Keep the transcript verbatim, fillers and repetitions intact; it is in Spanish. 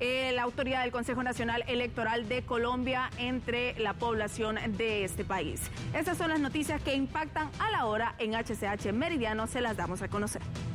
eh, la autoridad del Consejo Nacional Electoral de Colombia entre la población de este país. Estas son las noticias que impactan a la hora en H C H Meridiano, se las damos a conocer.